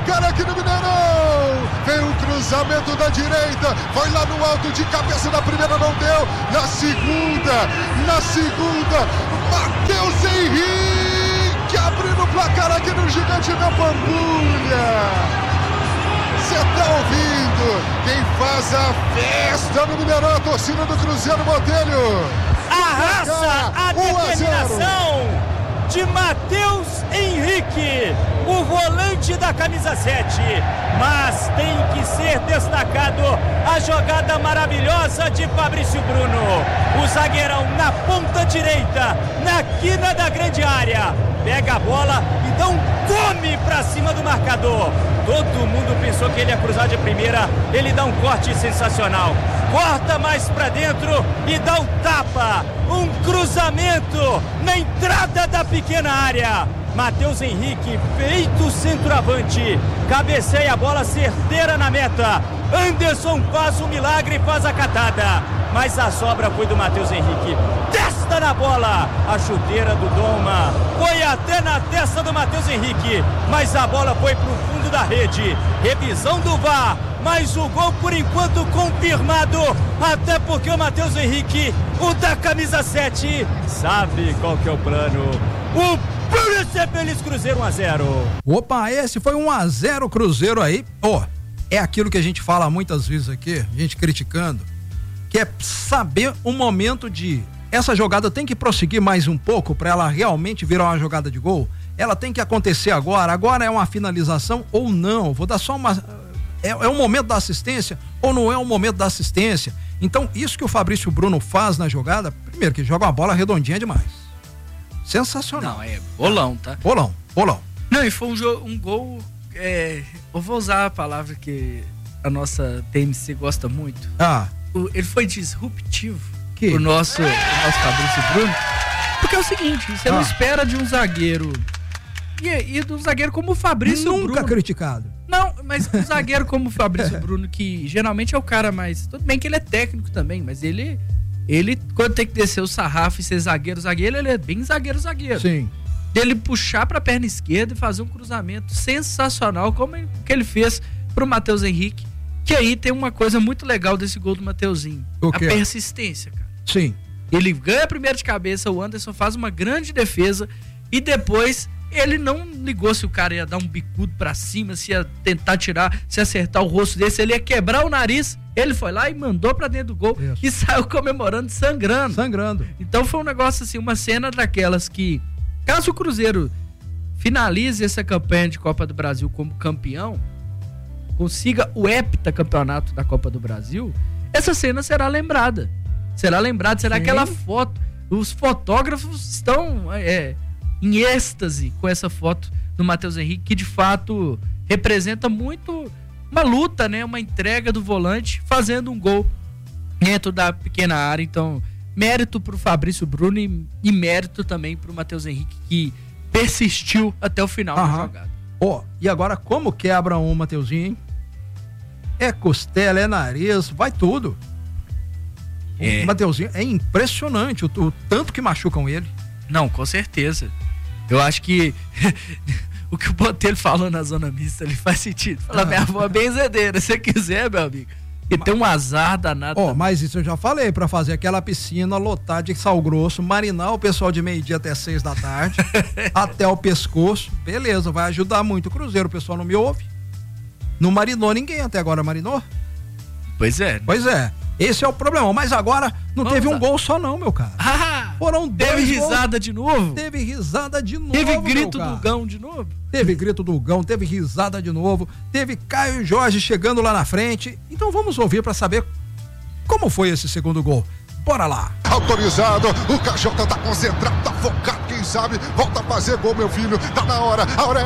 placar aqui no Mineirão. Vem um cruzamento da direita, foi lá no alto de cabeça, na primeira não deu, na segunda, Matheus Henrique abrindo o placar aqui no Gigante da Pampulha. Você tá ouvindo? Quem faz a festa no Mineirão é a torcida do Cruzeiro, Botelho. A raça, a determinação de Matheus Henrique, o volante da camisa 7. Mas tem que ser destacado a jogada maravilhosa de Fabrício Bruno. O zagueirão na ponta direita, na quina da grande área, pega a bola e dá um come pra cima do marcador. Todo mundo pensou que ele ia cruzar de primeira, ele dá um corte sensacional. Corta mais pra dentro e dá um tapa, um cruzamento na entrada da pequena área. Matheus Henrique, feito centroavante, cabeceia a bola certeira na meta. Anderson faz o milagre e faz a catada, mas a sobra foi do Matheus Henrique. Testa na bola, a chuteira do Doma foi até na testa do Matheus Henrique, mas a bola foi pro fundo da rede. Revisão do VAR, mas o gol por enquanto confirmado, até porque o Matheus Henrique, o da camisa 7, sabe qual que é o plano. O Polícia Feliz Cruzeiro 1-0. Opa, esse foi 1-0 Cruzeiro aí. É aquilo que a gente fala muitas vezes aqui, a gente criticando, que é saber o momento de essa jogada tem que prosseguir mais um pouco para ela realmente virar uma jogada de gol. Ela tem que acontecer agora é uma finalização ou não. Vou dar só uma... É o momento da assistência ou não é o momento da assistência? Então, isso que o Fabrício Bruno faz na jogada, primeiro que joga uma bola redondinha demais. Sensacional. Não, é bolão, tá? Bolão. Não, e foi um gol, eu vou usar a palavra que a nossa TMC gosta muito. Ele foi disruptivo, o nosso Fabrício Bruno, porque é o seguinte, você não espera de um zagueiro, e de um zagueiro como o Fabrício Bruno. Nunca criticado. Não, mas um zagueiro como o Fabrício Bruno, que geralmente é o cara mais... Tudo bem que ele é técnico também, mas ele quando tem que descer o sarrafo e ser zagueiro, ele é bem zagueiro. Sim. Dele puxar pra perna esquerda e fazer um cruzamento sensacional, como que ele fez pro Matheus Henrique, que aí tem uma coisa muito legal desse gol do Mateuzinho. A persistência, cara. Sim. Ele ganha a primeira de cabeça, o Anderson faz uma grande defesa e depois ele não ligou se o cara ia dar um bicudo pra cima, se ia tentar tirar, se ia acertar o rosto dele, se ele ia quebrar o nariz. Ele foi lá e mandou pra dentro do gol. Isso. E saiu comemorando, sangrando. Então foi um negócio assim, uma cena daquelas que, caso o Cruzeiro finalize essa campanha de Copa do Brasil como campeão, consiga o heptacampeonato da Copa do Brasil, essa cena será lembrada. Será aquela foto. Os fotógrafos estão em êxtase com essa foto do Matheus Henrique, que de fato representa muito uma luta, né? Uma entrega do volante fazendo um gol dentro da pequena área. Então, mérito pro Fabrício Bruno e mérito também pro Matheus Henrique, que persistiu até o final da jogada. E agora como quebra um Mateuzinho, hein? É costela, é nariz, vai tudo. O Mateuzinho é impressionante o tanto que machucam ele. Não, com certeza. Eu acho que o que o Botelho falou na zona mista ali faz sentido. Fala, minha avó é benzedeira, se você quiser, meu amigo. E tem um azar danado. Mas isso eu já falei, pra fazer aquela piscina lotada de sal grosso, marinar o pessoal de meio-dia até 6 da tarde, até o pescoço, beleza, vai ajudar muito o Cruzeiro, o pessoal não me ouve. Não marinou ninguém até agora, marinou? Pois é. Esse é o problema, mas agora não teve um gol só não, meu cara. Foram 2 Teve risada de novo? Teve risada de novo. Teve grito do Gão de novo? Teve grito do Gão, teve risada de novo, teve Caio Jorge chegando lá na frente. Então vamos ouvir pra saber como foi esse segundo gol. Bora lá. Autorizado, o Cajota tá concentrado, tá focado, quem sabe volta a fazer gol, meu filho. Tá na hora, a hora é